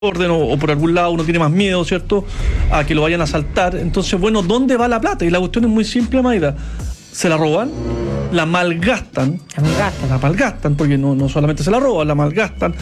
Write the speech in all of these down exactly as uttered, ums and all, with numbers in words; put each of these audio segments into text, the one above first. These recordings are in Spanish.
orden o, o por algún lado uno tiene más miedo, ¿cierto?, a que lo vayan a asaltar. Entonces, bueno, ¿dónde va la plata? Y la cuestión es muy simple, Mayra. Se la roban, la malgastan, la malgastan, la malgastan porque no, no solamente se la roban, la malgastan,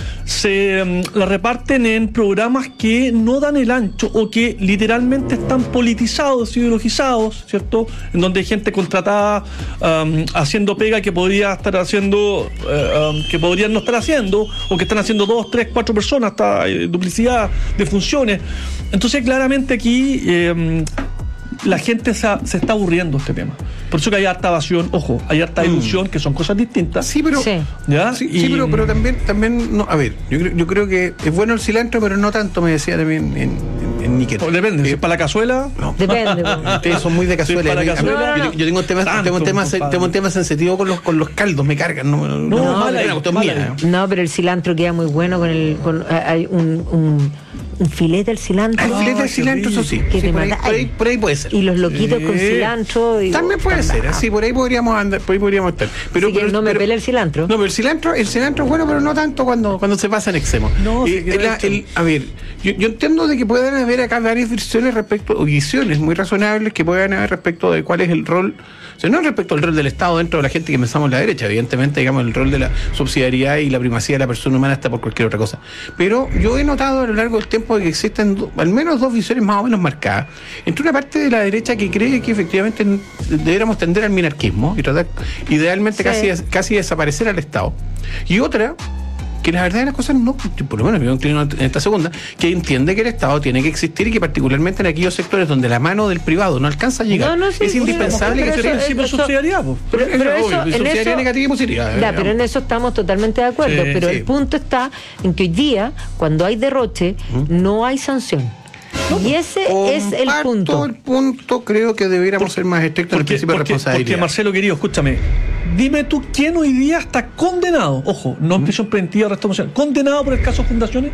se um, la reparten en programas que no dan el ancho o que literalmente están politizados, ideologizados, ¿cierto?, en donde hay gente contratada um, haciendo pega que podría estar haciendo, uh, um, que podrían no estar haciendo, o que están haciendo dos, tres, cuatro personas, hasta eh, duplicidad de funciones. Entonces, claramente aquí eh, la gente se, se está aburriendo este tema. Por eso que hay harta evasión, ojo, hay harta ilusión, mm. que son cosas distintas. Sí, pero sí, ¿ya? sí, y... sí pero, pero también, también no, a ver, yo creo, yo creo que es bueno el cilantro, pero no tanto, me decía también en, en, en Níquel. Pues depende, eh, si es para la cazuela. No. Depende. Ustedes son muy de cazuela. Si es cazuela. No, no, no. Yo, yo tengo un tema, tanto, tengo un tema, tengo un tema sensitivo con los, con los caldos, me cargan. No, no, no, no, mala, mala, mala, mía, ¿eh? No, pero el cilantro queda muy bueno con el, con, hay un, un un filete del cilantro. El filete del cilantro, eso sí. Que sí te por, ahí, mata, por, ahí, por ahí puede ser. Y los loquitos sí. con cilantro. Y también puede ser, así por ahí podríamos andar, por ahí podríamos estar. Pero, sí, pero no me pero, pele el cilantro. No, pero el cilantro, el cilantro es bueno, pero no tanto cuando, cuando se pasa en extremo. No, eh, el, el, a ver, yo, yo entiendo de que puedan haber acá varias versiones respecto, o visiones muy razonables que puedan haber respecto de cuál es el rol. O sea, no respecto al rol del Estado dentro de la gente que pensamos la derecha, evidentemente, digamos, el rol de la subsidiariedad y la primacía de la persona humana está por cualquier otra cosa. Pero yo he notado a lo largo del tiempo que existen do, al menos dos visiones más o menos marcadas. Entre una parte de la derecha que cree que efectivamente deberíamos tender al minarquismo y tratar idealmente sí. casi, casi desaparecer al Estado. Y otra que la verdad de las cosas no, por lo menos yo inclino en esta segunda, que entiende que el Estado tiene que existir y que particularmente en aquellos sectores donde la mano del privado no alcanza a llegar, no, no, sí, es indispensable que se principio de subsidiariedad. Pero, pero, pero eso, obvio, en subsidiariedad eso, negativa y positiva. Ya, pero en eso estamos totalmente de acuerdo, sí, pero sí. el punto está en que hoy día, cuando hay derroche, ¿Mm? no hay sanción. No, y ese es el punto. el punto, creo que deberíamos porque, ser más estrictos en el principio porque, de responsabilidad. Porque, Marcelo, querido, escúchame. Dime tú, ¿quién hoy día está condenado? Ojo, no en prisión preventiva, arresto emocional. ¿Condenado por el caso Fundaciones?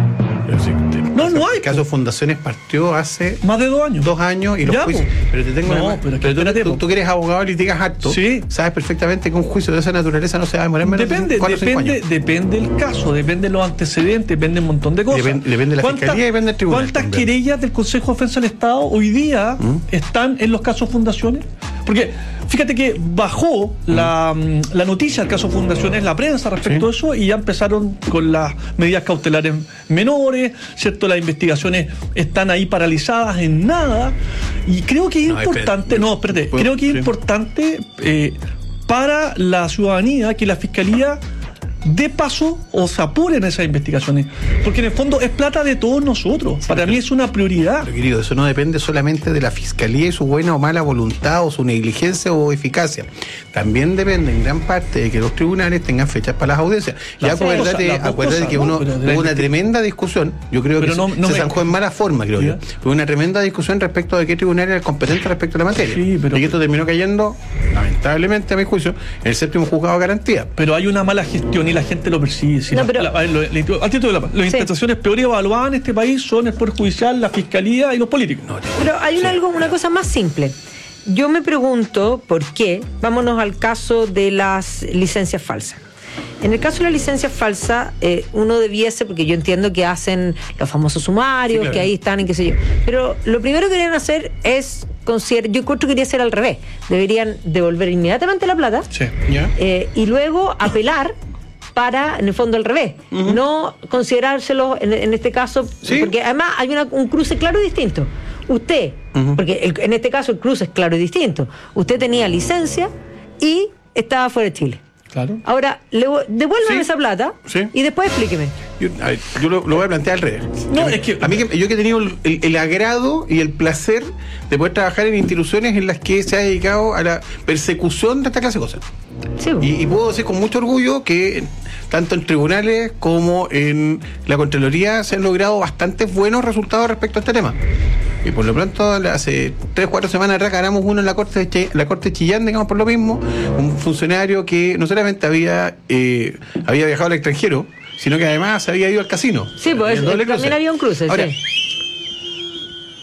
Sí, no, no hay. El caso Fundaciones partió hace más de dos años. Dos años y los ya, juicios. Po. Pero te tengo no, una, pero, pero tú, tú, tú que eres abogado y litigas harto, sí. sabes perfectamente que un juicio de esa naturaleza no se va a demorar menos depende, de cuatro o cinco años. Depende del caso, depende de los antecedentes, depende de un montón de cosas. Depende, depende de la fiscalía y depende del tribunal. ¿Cuántas también. querellas del Consejo de Defensa del Estado hoy día ¿Mm? están en los casos Fundaciones? Porque fíjate que bajó ¿Mm? la, la noticia del caso Fundaciones, la prensa respecto ¿Sí? a eso, y ya empezaron con las medidas cautelares menores, ¿cierto? Las investigaciones están ahí paralizadas en nada, y creo que es no, importante, espérate, no, espérate, ¿puedo? creo que es sí. importante eh, para la ciudadanía que la Fiscalía de paso o se apuren esas investigaciones, porque en el fondo es plata de todos nosotros. Sí, para pero, mí es una prioridad. Pero querido, eso no depende solamente de la Fiscalía y su buena o mala voluntad o su negligencia o eficacia. También depende en gran parte de que los tribunales tengan fechas para las audiencias. Y acuérdate, acuérdate que uno no, hubo una tremenda discusión, yo creo pero que no, no se me... zanjó en mala forma, creo ¿Sí? yo. Hubo una tremenda discusión respecto de qué tribunal era el competente respecto a la materia. Sí, pero, y esto terminó cayendo, lamentablemente a mi juicio, en el séptimo juzgado de garantía. Pero hay una mala gestión y la gente lo persigue. Si no, la, pero, la, la, la, al título de la paz, las sí. instituciones peor evaluadas en este país son el Poder Judicial, la Fiscalía y los políticos. No, pero hay una, algo, una cosa más simple. Yo me pregunto por qué, vámonos al caso de las licencias falsas. En el caso de la licencia falsa, eh, uno debiese, porque yo entiendo que hacen los famosos sumarios, sí, claro. que ahí están y qué sé yo, pero lo primero que deberían hacer es considerar, yo encuentro que debería ser al revés, deberían devolver inmediatamente la plata sí. ¿Ya? Eh, y luego apelar para, en el fondo, al revés, uh-huh. no considerárselo en, en este caso, ¿Sí? porque además hay una, un cruce claro y distinto. Usted, uh-huh. porque el, en este caso el cruce es claro y distinto, usted tenía licencia y estaba fuera de Chile. Claro. Ahora, le, devuélvame ¿Sí? esa plata ¿Sí? y después explíqueme. Yo, a ver, yo lo, lo voy a plantear al revés. No, que, es que, a mí, que, yo que he tenido el, el, el agrado y el placer de poder trabajar en instituciones en las que se ha dedicado a la persecución de esta clase de cosas. Sí. Y, y puedo decir con mucho orgullo que tanto en tribunales como en la Contraloría se han logrado bastantes buenos resultados respecto a este tema. Y por lo pronto, hace tres, cuatro semanas atrás ganamos uno en la Corte de, Ch- la Corte de Chillán, digamos por lo mismo, un funcionario que no solamente había eh, había viajado al extranjero, sino que además había ido al casino. Sí, pues también había un cruce. Ahora, sí.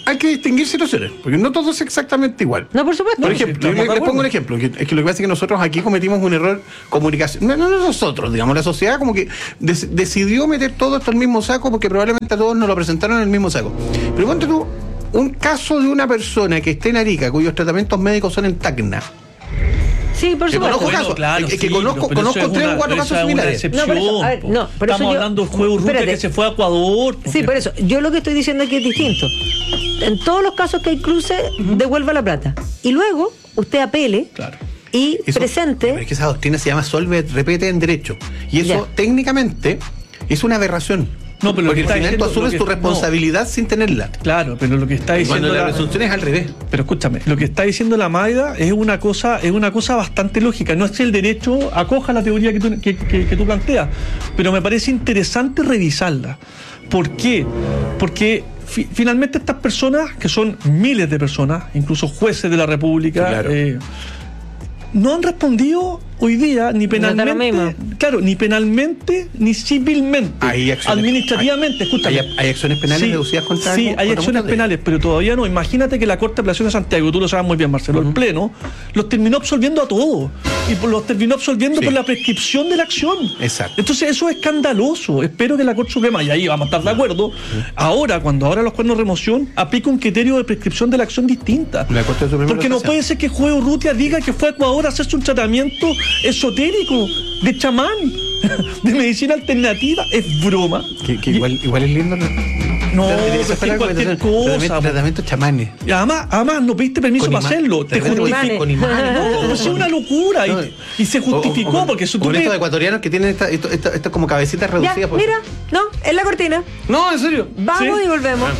hay que distinguir situaciones, porque no todo es exactamente igual. No, por supuesto. Por No, ejemplo, sí, yo estamos les de pongo un acuerdo. ejemplo, que, es que lo que pasa es que nosotros aquí cometimos un error comunicación. No, no, no nosotros, digamos, la sociedad como que des- decidió meter todo esto al mismo saco porque probablemente a todos nos lo presentaron en el mismo saco. Pero ponte tú un caso de una persona que esté en Arica, cuyos tratamientos médicos son en Tacna. Sí, por Que supuesto. conozco casos. claro, Es que sí, conozco- pero eso conozco es tres o una- cuatro esa casos es una similares. excepción, No, por eso, a ver, po. no, por eso Estamos yo- hablando del juego Urrutia espérate. que se fue a Ecuador. Sí, por eso. Yo lo que estoy diciendo aquí es distinto. En todos los casos que hay cruce, devuelva la plata. Y luego, usted apele Claro. y Eso- presente. pero es que esa doctrina se llama solve et repete en derecho. Y eso Ya. técnicamente es una aberración. No, pero lo porque que al está final tú diciendo- asumes lo que- tu responsabilidad sin tenerla. Claro, pero lo que está diciendo Cuando la la- presunción es al revés. Pero escúchame, lo que está diciendo la Maida es una cosa, es una cosa bastante lógica. No es que el derecho acoja la teoría que tú, que, que- que tú planteas, pero me parece interesante revisarla. ¿Por qué? Porque fi- finalmente estas personas, que son miles de personas, incluso jueces de la República, Sí, claro. eh, no han respondido hoy día ni No da lo penalmente, mismo. claro, ni penalmente ni civilmente, Hay acciones- administrativamente, hay- escúchame. hay- hay acciones penales deducidas contra- Sí, contra hay muchos acciones de ellos. penales, pero todavía no. Imagínate que la Corte de Apelación de Santiago, tú lo sabes muy bien, Marcelo, el Pleno, los terminó absolviendo a todos. Y por- los terminó absolviendo Sí. por la prescripción de la acción. Exacto. Entonces eso es escandaloso. Espero que la Corte Suprema, y ahí vamos a estar de acuerdo, ahora, cuando ahora los cuernos de remoción, aplique un criterio de prescripción de la acción distinta. La Corte Suprema Porque lo no está puede haciendo. ser que Juez Urrutia diga que fue a Ecuador a hacerse un tratamiento esotérico, de chamán, de medicina alternativa. Es broma. Que, que Y- igual, igual es lindo. No, Debería pero ser es que cualquier tratamiento- cosa, Tratamiento, po. tratamiento chamanes. Y además, además no pediste permiso Con para ima- hacerlo. Te de repente justificó. imanes. con imanes. No, pero sí es una locura. No. Y, y se justificó O- o- porque eso tú con ves- estos ecuatorianos que tienen estas esto, esto, esto como cabecitas Ya, reducidas. por- mira, no, es la cortina. No, en serio. Vamos Sí. y volvemos.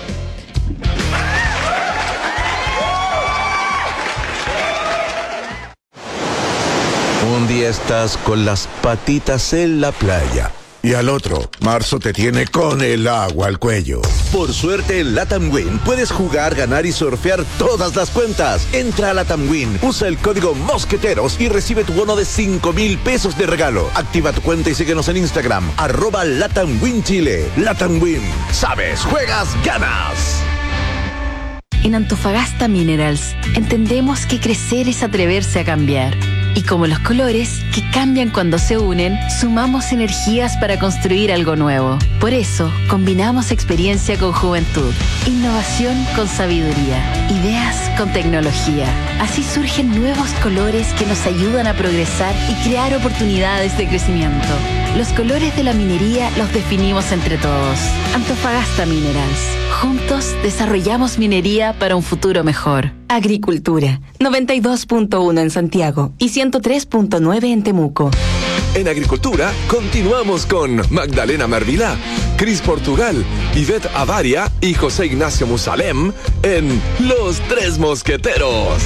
Un día estás con las patitas en la playa. Y al otro, marzo te tiene con el agua al cuello. Por suerte en Latam Win puedes jugar, ganar y surfear todas las cuentas. Entra a Latam Win, usa el código Mosqueteros y recibe tu bono de cinco mil pesos de regalo. Activa tu cuenta y síguenos en Instagram, arroba Latam Win Chile. Latam Win, sabes, juegas, ganas. En Antofagasta Minerals entendemos que crecer es atreverse a cambiar. Y como los colores, que cambian cuando se unen, sumamos energías para construir algo nuevo. Por eso, combinamos experiencia con juventud, innovación con sabiduría, ideas con tecnología. Así surgen nuevos colores que nos ayudan a progresar y crear oportunidades de crecimiento. Los colores de la minería los definimos entre todos. Antofagasta Minerals. Juntos desarrollamos minería para un futuro mejor. Agricultura, noventa y dos punto uno en Santiago y ciento tres punto nueve en Temuco. En Agricultura, continuamos con Magdalena Mervilá, Cris Portugal, Ivette Avaria y José Ignacio Musalem en Los Tres Mosqueteros.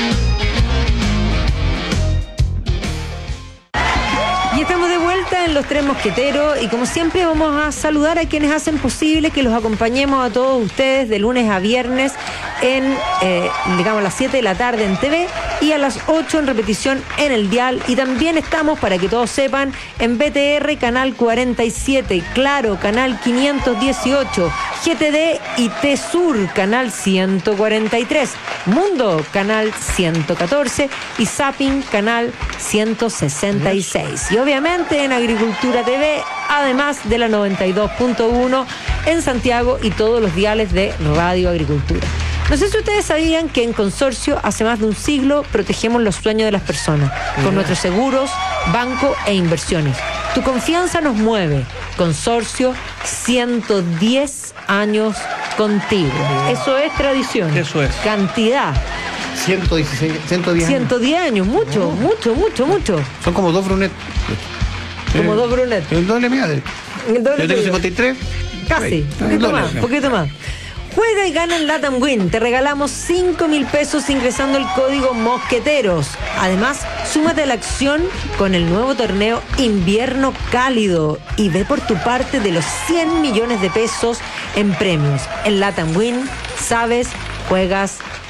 Y estamos de vuelta en Los Tres Mosqueteros y como siempre vamos a saludar a quienes hacen posible que los acompañemos a todos ustedes de lunes a viernes en, eh, digamos, a las siete de la tarde en T V y a las ocho en repetición en el dial. Y también estamos, para que todos sepan, en B T R Canal cuarenta y siete, Claro Canal quinientos dieciocho, G T D y T-Sur Canal ciento cuarenta y tres, Mundo Canal ciento catorce y Zapping Canal ciento sesenta y seis. Y obviamente en Agricultura T V, además de la noventa y dos punto uno en Santiago y todos los diales de Radio Agricultura. No sé si ustedes sabían que en Consorcio hace más de un siglo protegemos los sueños de las personas con nuestros seguros, banco e inversiones. Tu confianza nos mueve. Consorcio, ciento diez años contigo. Eso es tradición. Eso es. Cantidad. ciento dieciséis, ciento diez años. ciento diez años, mucho, mucho, mucho, mucho. Son como dos brunet. Como Eh, dos brunet. El doble mía. de- El doble Yo tengo tuyo. cincuenta y tres. Casi, Ahí, un poquito doble. más, poquito más. Juega y gana en Latam Win. Te regalamos cinco mil pesos ingresando el código Mosqueteros. Además, súmate a la acción con el nuevo torneo Invierno Cálido y ve por tu parte de los cien millones de pesos en premios. En Latam Win, sabes, juegas,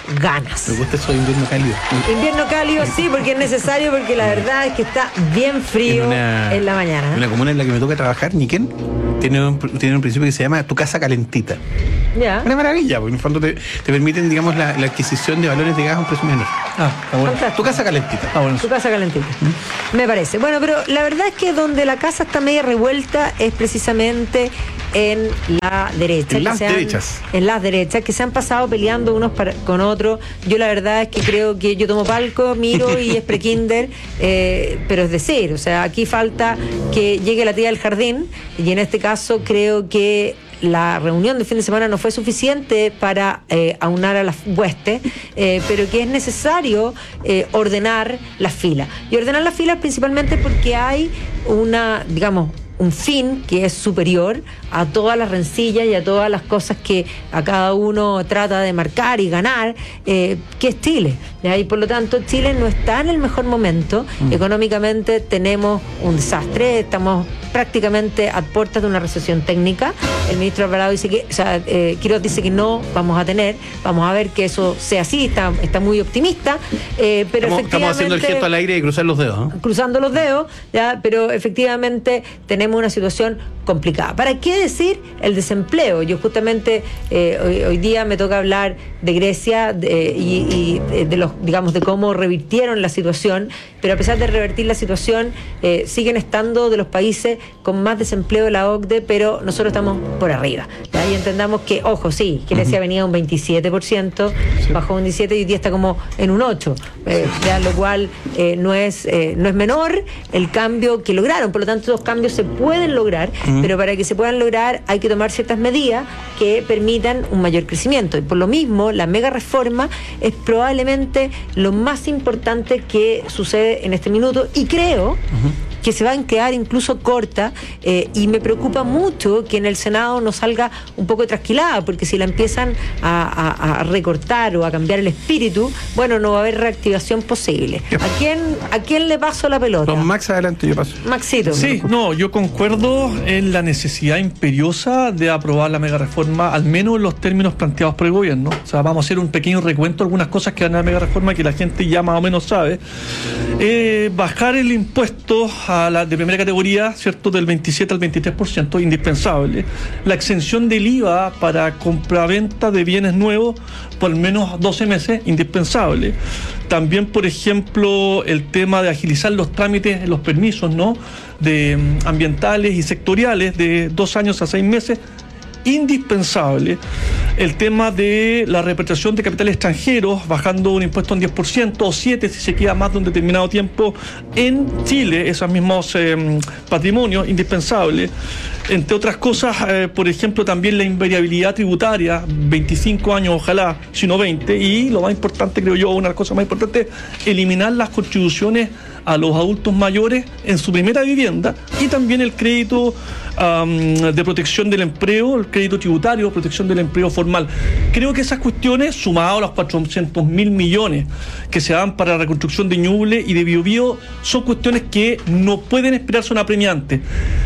ganas. Me gusta eso de invierno cálido. Invierno cálido, sí, porque es necesario, porque la verdad es que está bien frío en, una, en la mañana. En una comuna en la que me toca trabajar, Niquén, tiene un, tiene un principio que se llama tu casa calentita. Ya. Una maravilla, porque en el fondo te, te permiten, digamos, la, la adquisición de valores de gas a un precio menor. Ah, está bueno. Fantástico. Tu casa calentita. Está bueno. Tu casa calentita. ¿Mm? Me parece. Bueno, pero la verdad es que donde la casa está media revuelta es precisamente en la derecha. En las se han, derechas. En las derechas, que se han pasado peleando unos para, con otros. Yo la verdad es que creo que yo tomo palco, miro y es prekinder, eh, pero es decir, o sea, aquí falta que llegue la tía del jardín, y en este caso creo que la reunión de fin de semana no fue suficiente para eh, aunar a las huestes, eh, pero que es necesario eh, ordenar las filas. Y ordenar las filas principalmente porque hay una, digamos, un fin que es superior a todas las rencillas y a todas las cosas que a cada uno trata de marcar y ganar, eh, que es Chile. ¿Ya? Y por lo tanto, Chile no está en el mejor momento. Mm. Económicamente tenemos un desastre, estamos prácticamente a puertas de una recesión técnica. El ministro Alvarado dice que, o sea, eh, Quiroz dice que no vamos a tener, vamos a ver que eso sea así, está, está muy optimista, eh, pero estamos, efectivamente... Estamos haciendo el gesto al aire y cruzar los dedos, ¿eh? Cruzando los dedos, ¿ya? Pero efectivamente tenemos una situación complicada. ¿Para qué decir el desempleo? Yo justamente eh, hoy, hoy día me toca hablar de Grecia de, y, y de los, digamos, de cómo revirtieron la situación, pero a pesar de revertir la situación, eh, siguen estando de los países con más desempleo de la O C D E, pero nosotros estamos por arriba. ¿Ya? Y entendamos que, ojo, sí, Grecia uh-huh. venía un veintisiete por ciento, sí. bajó un diecisiete por ciento y hoy día está como en un ocho por ciento, eh, ya, lo cual eh, no, es, eh, no es menor el cambio que lograron. Por lo tanto, esos cambios se pueden lograr, uh-huh. pero para que se puedan lograr hay que tomar ciertas medidas que permitan un mayor crecimiento. Y por lo mismo, la mega reforma es probablemente lo más importante que sucede en este minuto, y creo uh-huh. que se va a quedar incluso corta, eh, y me preocupa mucho que en el Senado no salga un poco trasquilada, porque si la empiezan a, a, a recortar o a cambiar el espíritu, bueno, no va a haber reactivación posible. ¿A quién, a quién le paso la pelota? Con Max adelante, yo paso. Maxito. Sí, no, yo concuerdo en la necesidad imperiosa de aprobar la mega reforma, al menos en los términos planteados por el gobierno. O sea, vamos a hacer un pequeño recuento de algunas cosas que van a la mega reforma que la gente ya más o menos sabe. Eh, bajar el impuesto a la de primera categoría, ¿cierto?, del veintisiete al veintitrés por ciento, indispensable. La exención del I V A para compraventa de bienes nuevos por al menos doce meses, indispensable. También, por ejemplo, el tema de agilizar los trámites, los permisos, ¿no?, de um, ambientales y sectoriales de dos años a seis meses, indispensable. El tema de la repatriación de capitales extranjeros, bajando un impuesto en diez por ciento o siete por ciento si se queda más de un determinado tiempo en Chile, esos mismos eh, patrimonios, indispensable. Entre otras cosas, eh, por ejemplo, también la invariabilidad tributaria, veinticinco años ojalá, sino veinte, y lo más importante, creo yo, una de las cosas más importantes, eliminar las contribuciones a los adultos mayores en su primera vivienda, y también el crédito um, de protección del empleo, el crédito tributario, protección del empleo formal. Creo que esas cuestiones, sumadas a los cuatrocientos mil millones que se dan para la reconstrucción de Ñuble y de Biobío, son cuestiones que no pueden esperarse una apremiante.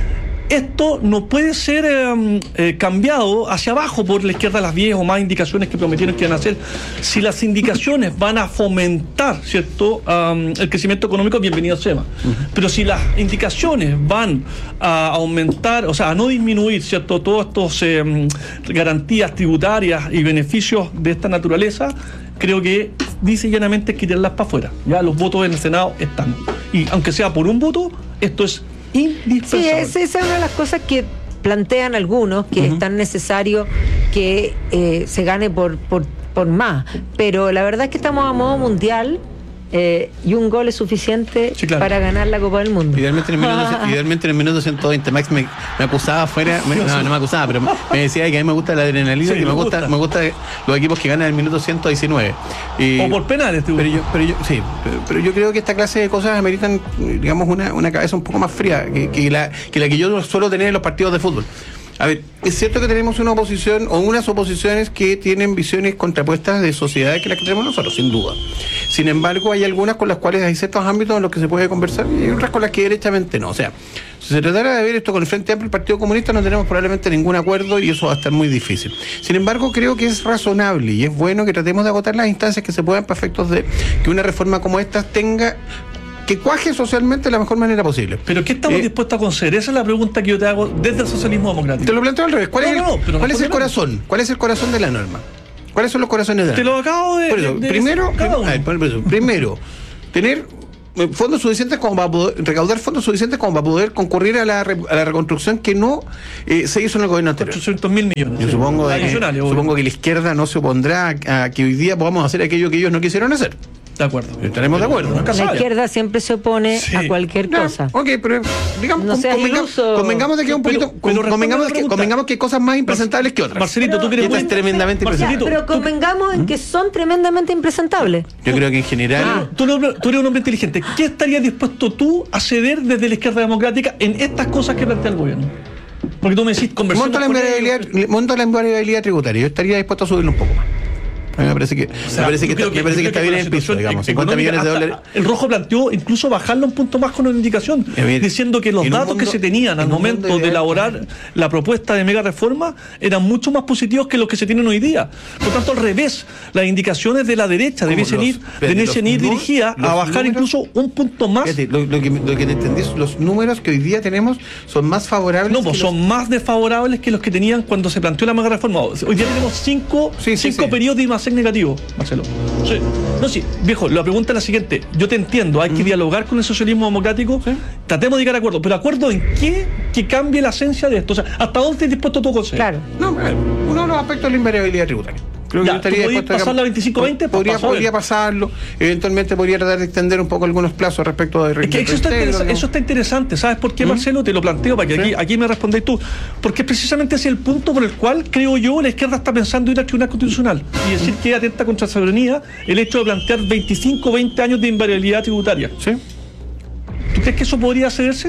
Esto no puede ser eh, eh, cambiado hacia abajo por la izquierda las diez o más indicaciones que prometieron que iban a hacer. Si las indicaciones van a fomentar, ¿cierto?, um, el crecimiento económico, bienvenido sea. Uh-huh. Pero si las indicaciones van a aumentar, o sea, a no disminuir, ¿cierto?, todos estos eh, garantías tributarias y beneficios de esta naturaleza, creo que dice llanamente que tirarlas para afuera. Ya los votos en el Senado están. Y aunque sea por un voto, esto es indispensable. Sí, esa es una de las cosas que plantean algunos, que uh-huh. es tan necesario que eh, se gane por, por, por más. Pero la verdad es que estamos a modo mundial. Eh, y un gol es suficiente, sí, claro, para ganar la Copa del Mundo. Idealmente en el minuto, ah. idealmente en el minuto ciento veinte. Max me, me acusaba afuera, me, no, no me acusaba, pero me decía que a mí me gusta la adrenalina, sí, y me, me gusta, gusta me gusta los equipos que ganan en el minuto ciento diecinueve. Y, o por penales, pero yo, pero yo, sí, pero, pero yo creo que esta clase de cosas ameritan, digamos, una, una cabeza un poco más fría que, que, la, que la que yo suelo tener en los partidos de fútbol. A ver, es cierto que tenemos una oposición o unas oposiciones que tienen visiones contrapuestas de sociedad que las que tenemos nosotros, sin duda. Sin embargo, hay algunas con las cuales hay ciertos ámbitos en los que se puede conversar y hay otras con las que derechamente no. O sea, si se tratara de ver esto con el Frente Amplio y el Partido Comunista, no tenemos probablemente ningún acuerdo y eso va a estar muy difícil. Sin embargo, creo que es razonable y es bueno que tratemos de agotar las instancias que se puedan para efectos de que una reforma como esta tenga... que cuaje socialmente de la mejor manera posible. ¿Pero qué estamos eh, dispuestos a conceder? Esa es la pregunta que yo te hago desde el socialismo democrático. Te lo planteo al revés. ¿Cuál, no, es, el, no, pero ¿cuál es el no. corazón? ¿Cuál es el corazón de la norma? ¿Cuáles son los corazones de la Te norma? lo acabo de... Por eso, de primero, cada uno. a ver, por eso, primero, tener fondos suficientes como para poder, recaudar fondos suficientes como para poder concurrir a la, a la reconstrucción que no eh, se hizo en el gobierno anterior. ochocientos mil millones. Yo sí. supongo, de que, Adicionales, supongo que la izquierda no se opondrá a, a que hoy día podamos hacer aquello que ellos no quisieron hacer. De acuerdo. Estaremos de acuerdo. Nunca La sabe. izquierda siempre se opone Sí. a cualquier No, cosa. ok, pero digamos, No seas convenga- iluso. convengamos de que es un Pero- poquito, pero responde convengamos, la de que, pregunta. convengamos que hay cosas más impresentables que otras. Marcelito, tú que eres Y esta muy... es tremendamente Ya, Marcelito, pero tú- convengamos en que son tremendamente impresentables. Yo creo que en general. Ah, tú, eres- tú eres un hombre inteligente. ¿Qué estarías dispuesto tú a ceder desde la izquierda democrática en estas cosas que plantea el gobierno? Porque tú me decís conversemos Monto la, con invariabilidad, ellos. monto la invariabilidad tributaria. Yo estaría dispuesto a subirlo un poco más. A mí me parece que, O sea, me parece que, yo creo está, me parece que yo está creo bien en el con la piso, situación digamos. e- cincuenta millones de económica, dólares. hasta El Rojo planteó incluso bajarlo un punto más con una indicación, A ver, diciendo que los en un datos mundo- que se tenían al en un mundo momento de ideal- elaborar la propuesta de mega reforma eran mucho más positivos que los que se tienen hoy día. Por tanto, al revés, las indicaciones de la derecha debiesen los- ir, pero debiesen los ir nu- dirigidas los a bajar números- incluso un punto más. Fíjate, lo, lo que, lo que te entendí es los números que hoy día tenemos son más favorables. No, que pues los- son más desfavorables que los que tenían cuando se planteó la mega reforma. Hoy día tenemos cinco, Sí, sí, cinco sí. periodos de I más E negativo, Marcelo. Sí. No, sí, viejo, la pregunta es la siguiente. Yo te entiendo, hay que dialogar con el socialismo democrático, Sí. tratemos de llegar a acuerdo, pero ¿acuerdo en qué? Que cambie la esencia de esto. O sea, ¿hasta dónde estás dispuesto tú a conseguir? Claro. No, a ver, uno de los aspectos de la invariabilidad tributaria. Creo que Ya, yo estaría ¿tú podías dispuesto, pasar digamos, la veinticinco veinte? Podría, Pasó, a ver. podría pasarlo. Eventualmente podría tratar de extender un poco algunos plazos respecto de Es que del eso está, reintegro, interesa- digamos. eso está interesante. ¿Sabes por qué, Marcelo? Te lo planteo para que Sí. aquí, aquí me respondáis tú. Porque precisamente ese es el punto por el cual, creo yo, la izquierda está pensando ir al Tribunal Constitucional y decir que atenta contra la soberanía el hecho de plantear veinticinco o veinte años de invariabilidad tributaria. ¿Sí? ¿Tú crees que eso podría cederse?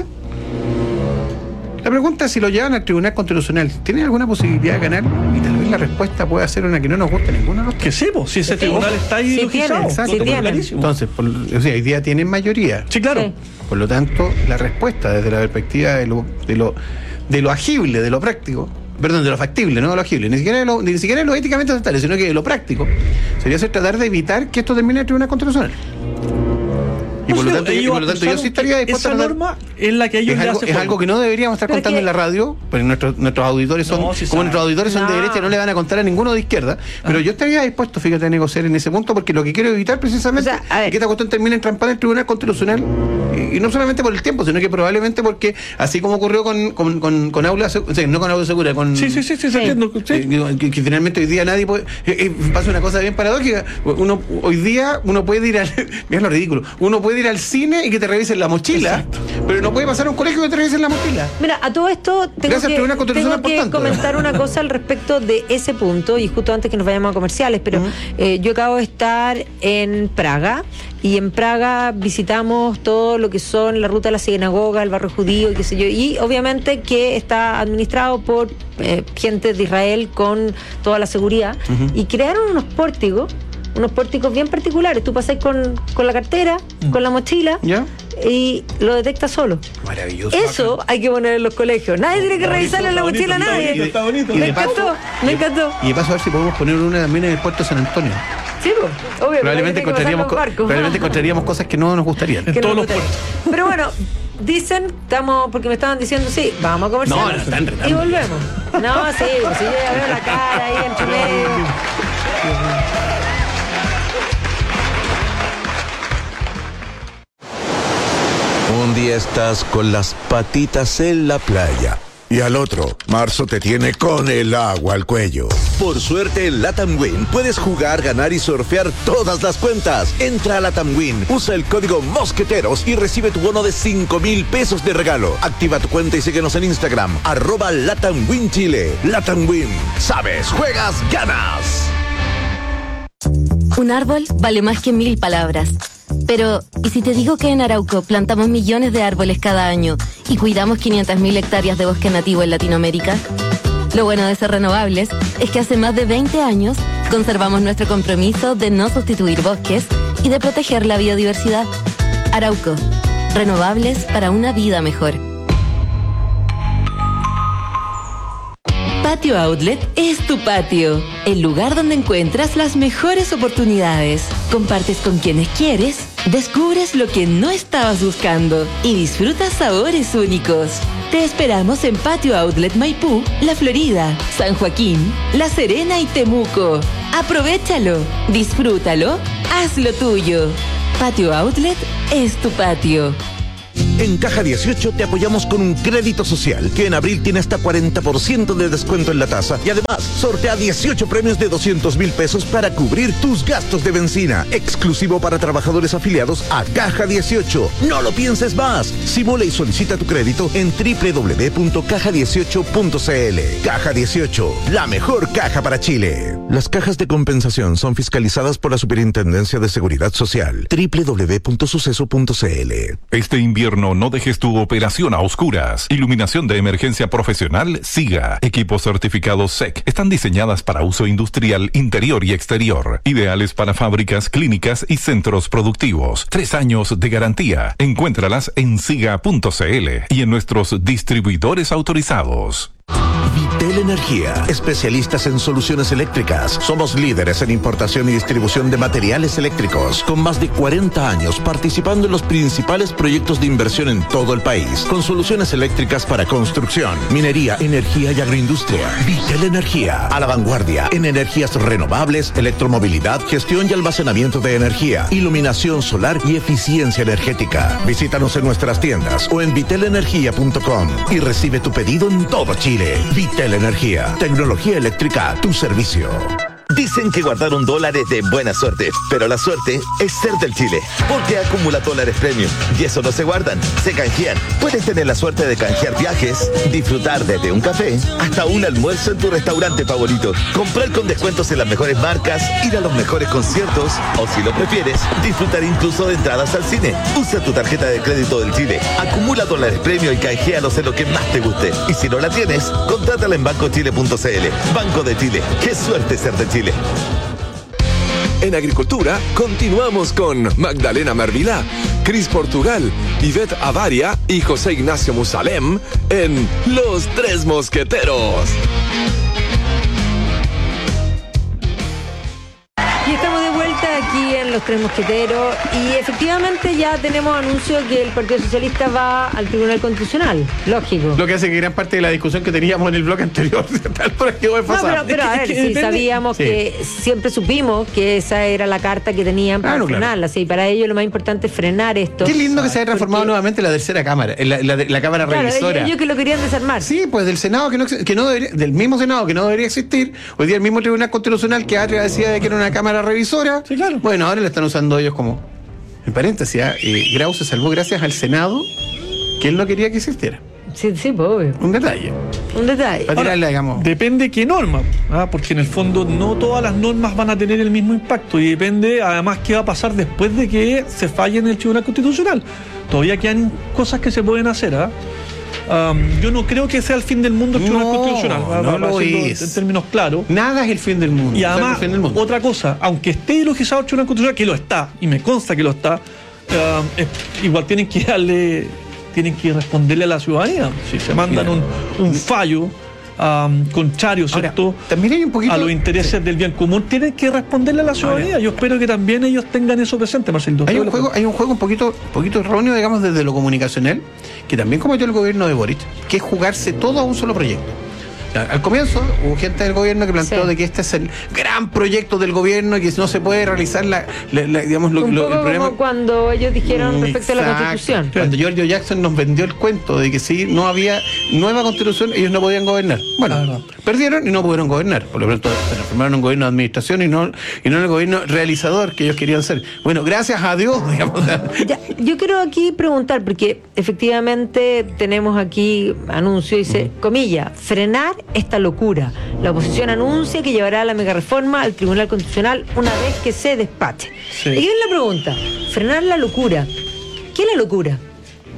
La pregunta es si lo llevan al Tribunal Constitucional, ¿tiene alguna posibilidad de ganar? Y tal vez la respuesta pueda ser una que no nos guste a ninguno de los Que sepo, si ese Sí. tribunal está Sí ideologizado. tienen, lo sí tengo tienen. clarísimo. Entonces, por, o sea, hoy día tienen mayoría. Sí, claro. Sí. Por lo tanto, la respuesta desde la perspectiva de lo, de lo, de lo agible, de lo práctico, perdón, de lo factible, no de lo agible, ni siquiera de lo, ni siquiera de lo éticamente aceptable, sino que de lo práctico, sería ser tratar de evitar que esto termine en el Tribunal Constitucional. Y por lo tanto, y por lo tanto yo sí estaría dispuesto esa a tratar- norma es la que a ellos Es le algo, hace es juego. algo que no deberíamos estar Pero es contando que- en la radio, porque nuestros, nuestros auditores son, No, sí como saben. nuestros auditores son de No. derecha, no le van a contar a ninguno de izquierda, pero Ah. yo estaría dispuesto, fíjate, a negociar en ese punto, porque lo que quiero evitar precisamente O sea, a ver. es que esta cuestión termine entrampada en el Tribunal Constitucional, y, y no solamente por el tiempo, sino que probablemente porque, así como ocurrió con, con, con, con Aula, Seg- o sea, no con Aula Segura, con... Sí, sí, sí, sí, Sí. entiendo. Sí. eh, Que, que finalmente hoy día nadie puede. eh, eh, pasa una cosa bien paradójica. Uno, hoy día uno puede ir al. Mira lo ridículo. Uno puede ir al cine y que te revisen la mochila, pero no puede pasar a un colegio y que te revisen la mochila. Mira, a todo esto tengo Gracias al que, Tribunal Constitucional, tengo que por tanto. comentar una cosa al respecto de ese punto, y justo antes que nos vayamos a comerciales, pero eh, yo acabo de estar en Praga, y en Praga visitamos todo lo que son la ruta de la sinagoga, el barrio judío y qué sé yo, y obviamente que está administrado por eh, gente de Israel con toda la seguridad, y crearon unos pórticos, unos pórticos bien particulares. Tú pasás con, con la cartera, con la mochila, ¿Ya? y lo detecta solo. Maravilloso. Eso hay que poner en los colegios. Nadie tiene que Está revisarle bonito, la está mochila a bonito, nadie. está bonito, y Me de paso- encantó, me encantó. Y de paso a ver si podemos poner una también en el puerto de San Antonio. Sí, pues, obvio. Probablemente pero hay que pasar encontraríamos, los co- barcos. probablemente encontraríamos cosas que no nos gustarían. En Que no todos los lo puertos. Pero bueno, dicen, estamos, porque me estaban diciendo, sí, vamos a comercial. No, no, están retando. Y volvemos. No, sí, pues si yo ya veo la cara ahí entre medio. Un día estás con las patitas en la playa. Y al otro, marzo te tiene con el agua al cuello. Por suerte en Latam Win puedes jugar, ganar y surfear todas las cuentas. Entra a Latam Win, usa el código Mosqueteros y recibe tu bono de cinco mil pesos de regalo. Activa tu cuenta y síguenos en Instagram, arroba Latam Win Chile. Latam Win, sabes, juegas, ganas. Un árbol vale más que mil palabras. Pero, ¿y si te digo que en Arauco plantamos millones de árboles cada año y cuidamos quinientas mil hectáreas de bosque nativo en Latinoamérica? Lo bueno de ser renovables es que hace más de veinte años conservamos nuestro compromiso de no sustituir bosques y de proteger la biodiversidad. Arauco, renovables para una vida mejor. Patio Outlet es tu patio, el lugar donde encuentras las mejores oportunidades. Compartes con quienes quieres, descubres lo que no estabas buscando y disfrutas sabores únicos. Te esperamos en Patio Outlet Maipú, La Florida, San Joaquín, La Serena y Temuco. Aprovéchalo, disfrútalo, hazlo tuyo. Patio Outlet es tu patio. En Caja dieciocho te apoyamos con un crédito social que en abril tiene hasta cuarenta por ciento de descuento en la tasa y además sortea dieciocho premios de doscientos mil pesos para cubrir tus gastos de benzina, exclusivo para trabajadores afiliados a Caja dieciocho. No lo pienses más. Simula y solicita tu crédito en doble u doble u doble u punto caja dieciocho punto c l. Caja dieciocho, la mejor caja para Chile. Las cajas de compensación son fiscalizadas por la Superintendencia de Seguridad Social. doble u doble u doble u punto suceso punto c l. Este invierno no dejes tu operación a oscuras. Iluminación de emergencia profesional SIGA. Equipos certificados S E C. Están diseñadas para uso industrial interior y exterior. Ideales para fábricas, clínicas y centros productivos. Tres años de garantía. Encuéntralas en siga punto c l y en nuestros distribuidores autorizados. Vitel Energía, especialistas en soluciones eléctricas. Somos líderes en importación y distribución de materiales eléctricos, con más de cuarenta años participando en los principales proyectos de inversión en todo el país, con soluciones eléctricas para construcción, minería, energía y agroindustria. Vitel Energía, a la vanguardia en energías renovables, electromovilidad, gestión y almacenamiento de energía, iluminación solar y eficiencia energética. Visítanos en nuestras tiendas o en vitel energía punto com y recibe tu pedido en todo Chile. Vitel Energía, tecnología eléctrica a tu servicio. Dicen que guardar un dólar es de buena suerte, pero la suerte es ser del Chile, porque acumula dólares premium y eso no se guardan, se canjean. Puedes tener la suerte de canjear viajes, disfrutar desde un café hasta un almuerzo en tu restaurante favorito, comprar con descuentos en las mejores marcas, ir a los mejores conciertos o, si lo prefieres, disfrutar incluso de entradas al cine. Usa tu tarjeta de crédito del Chile, acumula dólares premium y canjealos en lo que más te guste. Y si no la tienes, contrátala en banco chile punto c l. Banco de Chile, qué suerte ser de Chile. En Agricultura, continuamos con Magdalena Mervilá, Cris Portugal, Ivette Avaria y José Ignacio Musalem en Los Tres Mosqueteros. Y estamos de vuelta aquí en Los Tres Mosqueteros y efectivamente ya tenemos anuncio que el Partido Socialista va al Tribunal Constitucional, lógico. Lo que hace que gran parte de la discusión que teníamos en el bloque anterior tal por aquí voy a pasar. No, pero, pero a ver, si sabíamos sí. que siempre supimos que esa era la carta que tenían para claro, frenarla, claro. Sí, para ellos lo más importante es frenar esto. Qué lindo que se haya transformado porque... nuevamente la tercera cámara, la, la, la cámara claro, revisora. Ellos, ellos que lo querían desarmar. Sí, pues del Senado que no, que no debería, del mismo Senado que no debería existir, hoy día el mismo Tribunal Constitucional que Atria decía de que era una cámara revisora. Sí, claro. Bueno, ahora la están usando ellos como, en paréntesis, eh, Grau se salvó gracias al Senado, que él no quería que existiera. Sí, sí, pues obvio. Un detalle. Un detalle. Ahora, tirarla, digamos. Depende qué norma, ¿ah? Porque en el fondo no todas las normas van a tener el mismo impacto y depende además qué va a pasar después de que se falle en el Tribunal Constitucional. Todavía quedan cosas que se pueden hacer, ¿ah? Um, yo no creo que sea el fin del mundo el Tribunal no, Constitucional, no va, lo va es. En términos claros. Nada es el fin del mundo. Y además, del mundo. otra cosa, aunque esté ideologizado el Tribunal Constitucional, que lo está, y me consta que lo está, uh, es, igual tienen que darle, tienen que responderle a la ciudadanía. Si se mandan un, un fallo um, contrario, ¿cierto? Ahora, también hay un poquito a los intereses sí. del bien común, tienen que responderle a la ciudadanía. Ahora, yo espero que también ellos tengan eso presente, Marcelo. Hay un juego, hay un juego un poquito, un poquito erróneo, digamos, desde lo comunicacional, que también cometió el gobierno de Boric, que es jugarse todo a un solo proyecto. Al comienzo hubo gente del gobierno que planteó sí. de que este es el gran proyecto del gobierno y que no se puede realizar la, la, la digamos lo, un lo, poco el problema como cuando ellos dijeron respecto Exacto. a la Constitución. Cuando Giorgio Jackson nos vendió el cuento de que si no había nueva Constitución ellos no podían gobernar. Bueno, ah, no. perdieron y no pudieron gobernar. Por lo tanto se transformaron en un gobierno de administración y no y no en el gobierno realizador que ellos querían ser. Bueno, gracias a Dios, digamos. Ya, yo quiero aquí preguntar porque efectivamente tenemos aquí anuncio dice uh-huh. comilla frenar esta locura. La oposición anuncia que llevará la megareforma al Tribunal Constitucional una vez que se despache. Sí. Y aquí viene la pregunta, frenar la locura. ¿Qué es la locura?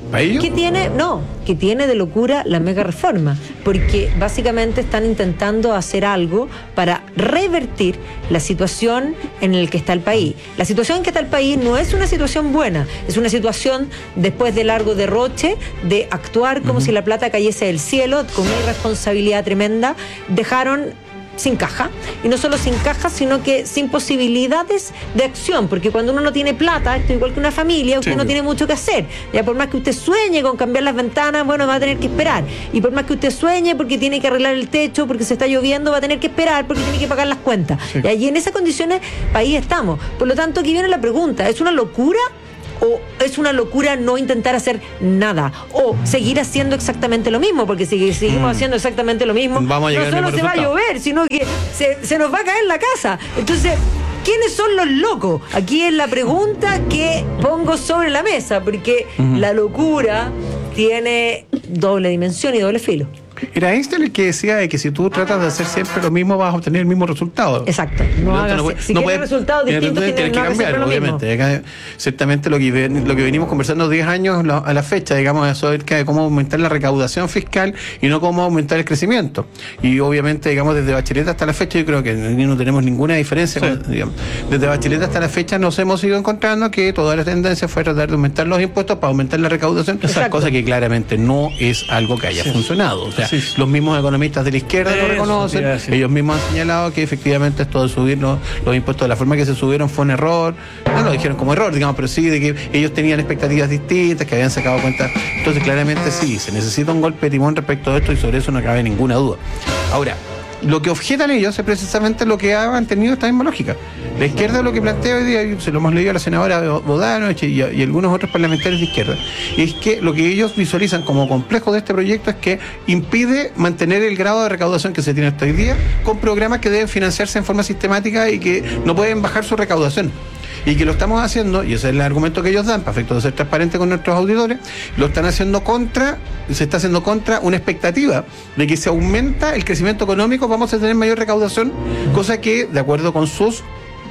¿Para ellos? ¿Qué tiene? No, que tiene de locura la mega reforma, porque básicamente están intentando hacer algo para revertir la situación en la que está el país. La situación en que está el país no es una situación buena, es una situación después de largo derroche, de actuar como uh-huh. si la plata cayese del cielo, con una irresponsabilidad tremenda. Dejaron sin caja, y no solo sin caja, sino que sin posibilidades de acción, porque cuando uno no tiene plata, esto es igual que una familia, usted sí. no tiene mucho que hacer. Ya por más que usted sueñe con cambiar las ventanas, bueno, va a tener que esperar. Y por más que usted sueñe porque tiene que arreglar el techo, porque se está lloviendo, va a tener que esperar porque tiene que pagar las cuentas. Sí. Y allí en esas condiciones, ahí estamos. Por lo tanto, aquí viene la pregunta, ¿es una locura? ¿O es una locura no intentar hacer nada? ¿O seguir haciendo exactamente lo mismo? Porque si seguimos mm. haciendo exactamente lo mismo, Vamos a no solo se resultado. va a llover, sino que se, se nos va a caer la casa. Entonces, ¿quiénes son los locos? Aquí es la pregunta que pongo sobre la mesa, porque uh-huh. la locura tiene doble dimensión y doble filo. Era Einstein el que decía de que si tú tratas de hacer siempre lo mismo vas a obtener el mismo resultado. Exacto. No hagas, no puede, si no quieres resultados distintos tienes que cambiar, obviamente. Acá, ciertamente lo que, lo que venimos conversando diez años a la fecha, digamos, es acerca de cómo aumentar la recaudación fiscal y no cómo aumentar el crecimiento. Y obviamente, digamos, desde Bachelet hasta la fecha, yo creo que no tenemos ninguna diferencia. Sí. Con, digamos, desde Bachelet hasta la fecha nos hemos ido encontrando que toda la tendencia fue tratar de aumentar los impuestos para aumentar la recaudación, Exacto. cosa que claramente no es algo que haya sí. funcionado. O sea, Sí. los mismos economistas de la izquierda Eso, lo reconocen, sí, ellos mismos han señalado que efectivamente esto de subir los, los impuestos de la forma que se subieron fue un error, no lo dijeron como error, digamos, pero sí de que ellos tenían expectativas distintas, que habían sacado cuenta, entonces claramente sí, se necesita un golpe de timón respecto a esto y sobre eso no cabe ninguna duda. Ahora, lo que objetan ellos es precisamente lo que han tenido esta misma lógica. La izquierda lo que plantea hoy día, y se lo hemos leído a la senadora Bodano y, y algunos otros parlamentarios de izquierda, es que lo que ellos visualizan como complejo de este proyecto es que impide mantener el grado de recaudación que se tiene hasta hoy día con programas que deben financiarse en forma sistemática y que no pueden bajar su recaudación. Y que lo estamos haciendo, y ese es el argumento que ellos dan, para efecto de ser transparente con nuestros auditores, lo están haciendo contra, se está haciendo contra una expectativa de que si aumenta el crecimiento económico vamos a tener mayor recaudación, cosa que, de acuerdo con sus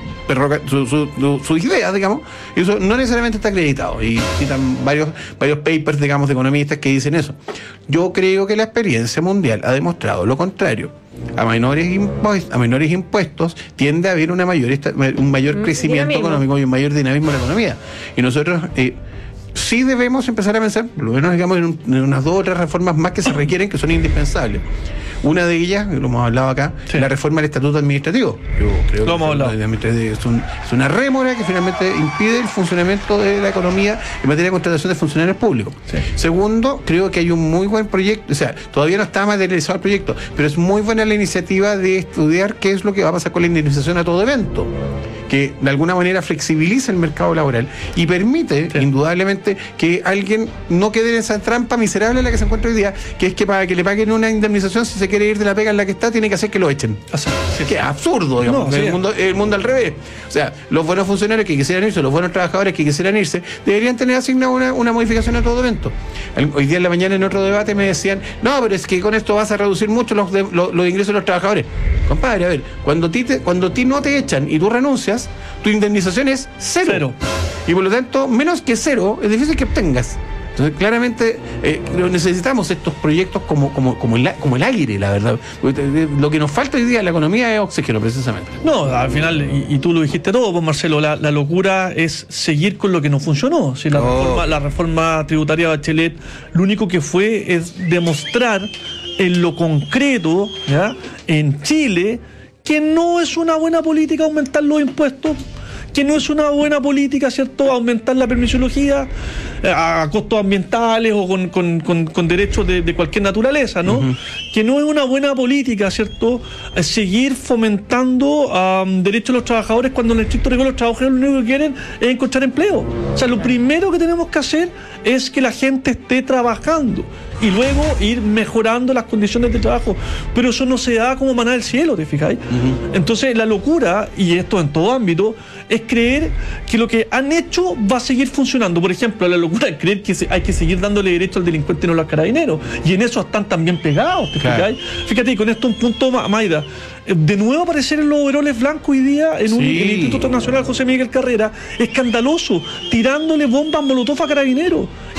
sus su, su, su ideas, digamos, eso no necesariamente está acreditado. Y citan varios, varios papers, digamos, de economistas que dicen eso. Yo creo que la experiencia mundial ha demostrado lo contrario. A menores impuestos, a menores impuestos tiende a haber una mayor un mayor crecimiento dinamismo. económico y un mayor dinamismo en la economía. Y nosotros eh, sí debemos empezar a pensar, por lo menos digamos, en, un, en unas dos o tres reformas más que se requieren, que son indispensables. Una de ellas, lo hemos hablado acá, sí. la reforma del estatuto administrativo. Yo creo que es, un, es una rémora que finalmente impide el funcionamiento de la economía en materia de contratación de funcionarios públicos. Sí. Segundo, creo que hay un muy buen proyecto, o sea, todavía no está materializado el proyecto, pero es muy buena la iniciativa de estudiar qué es lo que va a pasar con la indemnización a todo evento, que de alguna manera flexibiliza el mercado laboral y permite, sí. indudablemente, que alguien no quede en esa trampa miserable en la que se encuentra hoy día, que es que para que le paguen una indemnización, si se quiere ir de la pega en la que está, tiene que hacer que lo echen. Así, sí. Que es absurdo, digamos, no, sí. el, mundo, el mundo al revés. O sea, los buenos funcionarios que quisieran irse, los buenos trabajadores que quisieran irse, deberían tener asignada una, una modificación a todo evento. Hoy día en la mañana en otro debate me decían, no, pero es que con esto vas a reducir mucho los, de, los, los ingresos de los trabajadores. Compadre, a ver, cuando ti, te, cuando ti no te echan y tú renuncias, tu indemnización es cero. cero. Y por lo tanto, menos que cero, es difícil que obtengas. Entonces, claramente, eh, necesitamos estos proyectos como, como, como, el, como el aire, la verdad. Lo que nos falta hoy día en la economía es oxígeno, precisamente. No, al final, y, y tú lo dijiste todo, pues Marcelo, la, la locura es seguir con lo que no funcionó. Si la, oh. reforma, la reforma tributaria de Bachelet, lo único que fue es demostrar en lo concreto, ¿ya?, en Chile, que no es una buena política aumentar los impuestos, que no es una buena política, ¿cierto?, aumentar la permisología eh, a costos ambientales o con, con, con, con derechos de, de cualquier naturaleza, ¿no? Uh-huh. Que no es una buena política, ¿cierto?, eh, seguir fomentando um, derechos de los trabajadores cuando en el estricto rigor los trabajadores lo único que quieren es encontrar empleo. O sea, lo primero que tenemos que hacer es que la gente esté trabajando y luego ir mejorando las condiciones de trabajo. Pero eso no se da como maná del cielo, ¿te fijáis? Uh-huh. Entonces la locura, y esto en todo ámbito, es creer que lo que han hecho va a seguir funcionando. Por ejemplo, la locura es creer que se, hay que seguir dándole derecho al delincuente y no a los carabineros. Y en eso están también pegados, ¿te claro. fijáis? Fíjate, y con esto un punto, Maida, de nuevo aparecer en los overoles blancos hoy día en, un, sí. en el Instituto Nacional José Miguel Carrera, escandaloso, tirándole bombas molotov a carabineros.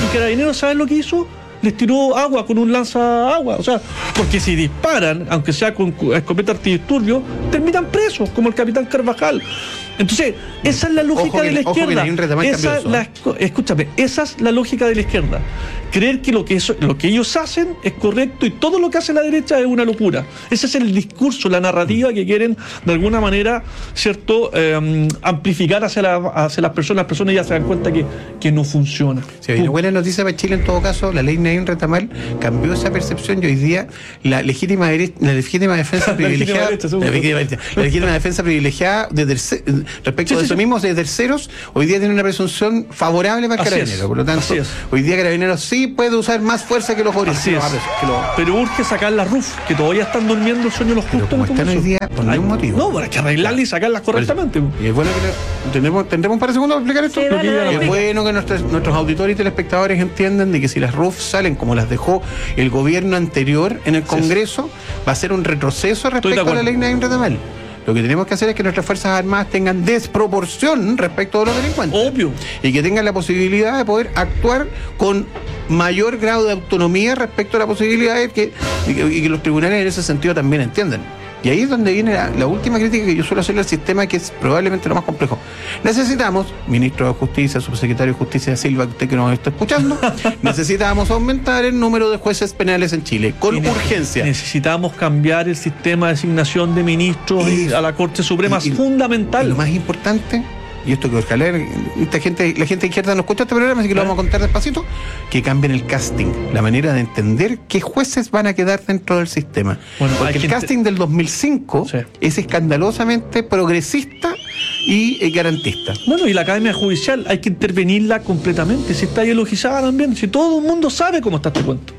Carabineros, ¿sabes lo que hizo? Les tiró agua con un lanza agua. O sea, porque si disparan, aunque sea con escopeta antidisturbio, terminan presos, como el capitán Carvajal. Entonces, esa es la lógica de la izquierda. Esa, la, escúchame, esa es la lógica de la izquierda. Creer que lo que, eso, lo que ellos hacen es correcto y todo lo que hace la derecha es una locura. Ese es el discurso, la narrativa que quieren de alguna manera, cierto, eh, amplificar hacia, la, hacia las personas. Las personas ya se dan cuenta que, que no funciona. Sí, hay una buena noticia para Chile en todo caso. La ley Naim Retamal cambió esa percepción y hoy día la legítima, derecha, la legítima defensa privilegiada, la, derecha, la, legítima, la legítima defensa privilegiada de tercer, respecto sí, de sí, eso sí. mismo de terceros, hoy día tiene una presunción favorable para el Carabinero. Por lo tanto, hoy día Carabineros sí puede usar más fuerza que los juristas. Así es. Que lo... Pero urge sacar la R U F, que todavía están durmiendo el sueño de los justos. Como están hoy día, por ningún motivo. No, pero hay que arreglarla y sacarlas correctamente. Y es bueno que tendremos, tendremos un par de segundos para explicar esto. Sí, dale, dale, es dale. bueno que nuestros, nuestros auditores y telespectadores entiendan de que si las R U F salen como las dejó el gobierno anterior en el Congreso, sí, va a ser un retroceso respecto a la ley Naim Retamal. Lo que tenemos que hacer es que nuestras Fuerzas Armadas tengan desproporción respecto a los delincuentes. Obvio. Y que tengan la posibilidad de poder actuar con mayor grado de autonomía respecto a la posibilidad de que, y que, y que los tribunales en ese sentido también entiendan. Y ahí es donde viene la, la última crítica que yo suelo hacerle al sistema, que es probablemente lo más complejo. Necesitamos, ministro de Justicia, subsecretario de Justicia Silva, usted que nos está escuchando, necesitamos aumentar el número de jueces penales en Chile, con y urgencia. Necesitamos cambiar el sistema de asignación de ministros y, a la Corte Suprema, y, es fundamental. Y lo más importante, y esto que ojalá esta gente, la gente izquierda no escucha este programa, así que lo vamos a contar despacito, que cambien el casting, la manera de entender qué jueces van a quedar dentro del sistema. Bueno, porque el casting del dos mil cinco sí. es escandalosamente progresista y eh, garantista. Bueno, y la Academia Judicial hay que intervenirla completamente, si está ideologizada también, si todo el mundo sabe cómo está este cuento.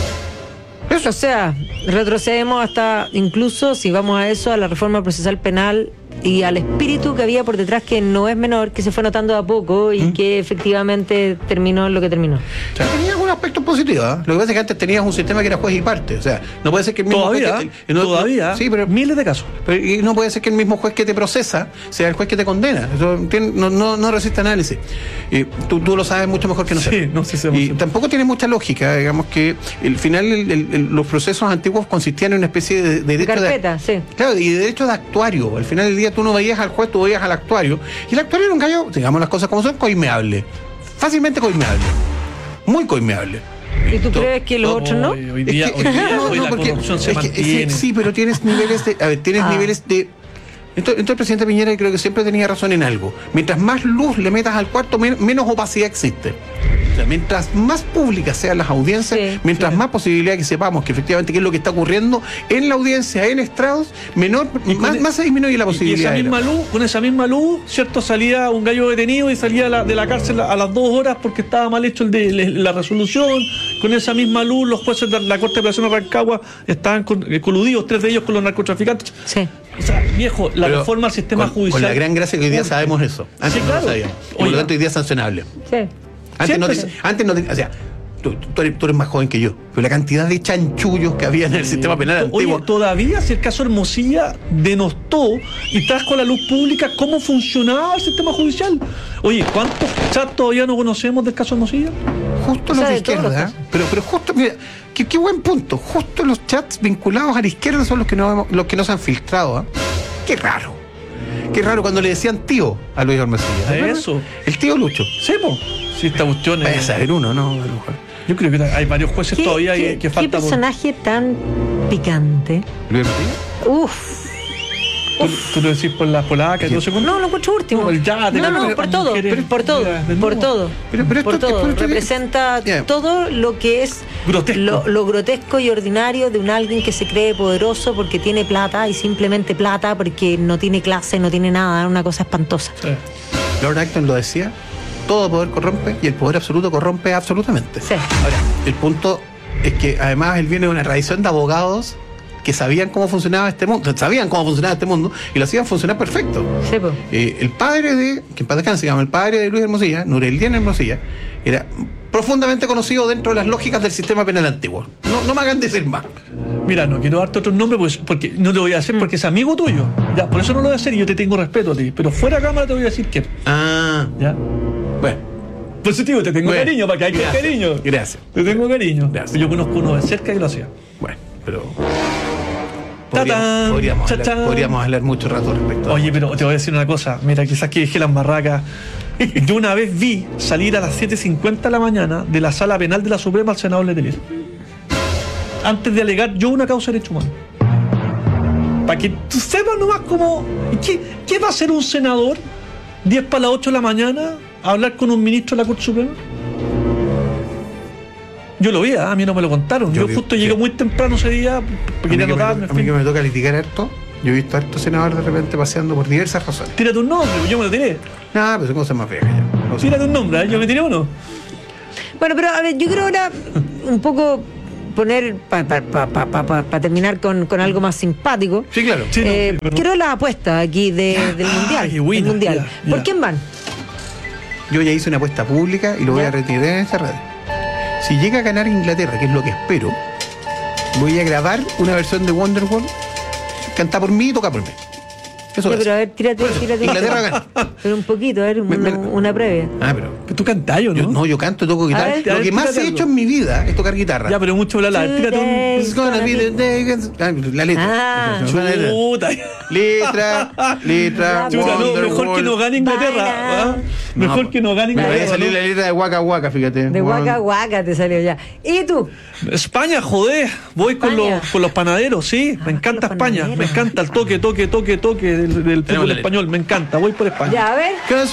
Eso. O sea, retrocedemos hasta, incluso si vamos a eso, a la reforma procesal penal y al espíritu que había por detrás, que no es menor, que se fue notando a poco y ¿Mm? que efectivamente terminó en lo que terminó. O sea, tenía algunos aspectos positivos, ¿eh? Lo que pasa es que antes tenías un sistema que era juez y parte. O sea, no puede ser que el mismo todavía, juez que te, no, todavía, no, sí, pero, miles de casos. Pero, y no puede ser que el mismo juez que te procesa sea el juez que te condena. Eso tiene, no, no, no resiste análisis. Y tú, tú lo sabes mucho mejor que nosotros. Sí, no sé si y sí. Tampoco tiene mucha lógica, digamos que al final el, el, el, los procesos antiguos consistían en una especie de, de derecho carpeta, de, sí. Claro, y de derecho de actuario. Al final del día tú no veías al juez, tú veías al actuario. Y el actuario era un gallo, digamos las cosas como son, coimeable. Fácilmente coimeable. Muy coimeable. ¿Y tú crees que los otros no? Hoy día, es que, hoy día, hoy no, la porque, corrupción se es que, mantiene. Sí, sí, pero tienes niveles de... A ver, tienes ah. niveles de... Entonces, entonces el presidente Piñera creo que siempre tenía razón en algo. Mientras más luz le metas al cuarto, men- menos opacidad existe. O sea, mientras más públicas sean las audiencias, sí, mientras sí. más posibilidad que sepamos que efectivamente qué es lo que está ocurriendo en la audiencia, en estrados, menor, más, el, más se disminuye la posibilidad. Y esa misma luz, con esa misma luz, cierto, salía un gallo detenido y salía de la, de la cárcel a las dos horas porque estaba mal hecho el de, le, la resolución. Con esa misma luz, los jueces de la Corte de Apelación de Rancagua estaban con, eh, coludidos, tres de ellos con los narcotraficantes. Sí. O sea, viejo, la Pero reforma al sistema con, judicial. Con la gran gracia que hoy día sabemos eso. Antes sí, claro. no lo sabíamos. Por lo tanto, hoy día es sancionable. Sí. Antes no, te, antes no te, o sea, tú, tú, eres, tú eres más joven que yo, pero la cantidad de chanchullos que había en el sí. sistema penal Oye, antiguo. Todavía, si el caso Hermosilla denostó y trajo a la luz pública cómo funcionaba el sistema judicial. Oye, ¿cuántos chats todavía no conocemos del caso Hermosilla? Justo o sea, los de izquierda, los pero, pero justo, mira, qué, qué buen punto. Justo los chats vinculados a la izquierda son los que no, los que no se han filtrado. ¿eh? Qué raro. Qué raro cuando le decían tío a Luis Hermosilla. Eso. El tío Lucho. Sí, po. Sí, esta cuestión es. Vaya a saber uno, ¿no? Yo creo que hay varios jueces ¿Qué, todavía qué, que, que ¿Qué falta personaje por... tan picante? ¿Luis Hermosilla? Uf. ¿Tú, ¿Tú lo decís por las polacas? No, no, lo encuentro último. No, el yate, no, no, pero, por todo, mujeres, por todo, por todo, pero, pero por esto, todo. Esto, Representa yeah. todo lo que es grotesco. Lo, lo grotesco y ordinario de un alguien que se cree poderoso porque tiene plata y simplemente plata porque no tiene clase, no tiene nada, una cosa espantosa. Sí. Lord Acton lo decía, todo poder corrompe y el poder absoluto corrompe absolutamente. Sí. Ahora, el punto es que además él viene de una tradición de abogados que sabían cómo funcionaba este mundo, sabían cómo funcionaba este mundo y lo hacían funcionar perfecto. Sí, pues. eh, el padre de, que en paz descanse, digamos, el padre de Luis Hermosilla, Nureldián Hermosilla, era profundamente conocido dentro de las lógicas del sistema penal antiguo. No, no me hagan decir más. Mira, no quiero darte otro nombre porque, porque no te voy a hacer porque es amigo tuyo. Ya, por eso no lo voy a hacer y yo te tengo respeto a ti. Pero fuera de cámara te voy a decir que. Ah. Ya. Bueno. Pues sí, tío, te tengo Bueno, cariño, para que hay que gracias, cariño. Gracias. Te tengo cariño. Gracias. Yo conozco uno de cerca que lo hacía. Bueno, pero. Tatán, Podríamos, podríamos, chachán. hablar, podríamos hablar mucho rato respecto a Oye, pero te voy a decir una cosa. Mira, quizás que dejé las marracas. Yo una vez vi salir a las siete cincuenta de la mañana de la sala penal de la Suprema al senador Letelier. Antes de alegar yo una causa de derecho humano. Para que tú sepas nomás cómo. ¿Qué, qué va a hacer un senador diez para las ocho de la mañana a hablar con un ministro de la Corte Suprema? Yo lo vi, ¿eh? A mí no me lo contaron. Yo, Yo vi- justo sí. llegué muy temprano ese día, A porque mí, quería que me, anotarme. to- a mí que me toca litigar harto, yo he visto a hartos senadores de repente paseando por diversas razones. Tírate un nombre, yo me lo tiré. Nada, pero son cosas más viejas ya. Cosas- Tírate un nombre, ¿eh? Yo me tiré uno. Bueno, pero a ver, yo creo ahora un poco poner, para pa, pa, pa, pa, pa terminar con, con algo más simpático. Sí, claro. Sí, no, eh, sí, pero- quiero las apuestas aquí de, del Ah, Mundial. qué buena, del mundial. ya, ¿Por ya. quién van? Yo ya hice una apuesta pública y lo voy Ya. a retirar en esta radio. Si llega a ganar Inglaterra, que es lo que espero, voy a grabar una versión de Wonderwall, canta por mí y toca por mí. Eso Ya, es. pero a ver, tírate, tírate. Inglaterra gana. Pero un poquito, a ver, Me- una, me- una previa. Ah, pero. Que tú cantás, ¿o no? Yo, no, yo canto, toco guitarra. ver, Lo a ver, que más tírate he algo. hecho en mi vida es tocar guitarra. Ya, pero mucho bla bla. Tírate un. Today. It's gonna be the day. Ah, la letra. Ah. Chuta. Letra, letra, Chuta, no, mejor Wonderwall. que no gane Inglaterra. ¿ah? Mejor No, que no gane Me vaya a Inglaterra. salir la ¿no? letra de Waka Waka, fíjate. De Bueno. Waka Waka te salió ya. ¿Y tú? España, joder, voy con España. los, con los panaderos, sí, Ah, me encanta los España, panaderos. me encanta el toque, toque, toque, toque del, del Tenemos fútbol la español, me encanta, voy por España. Ya, a ver. ¿Qué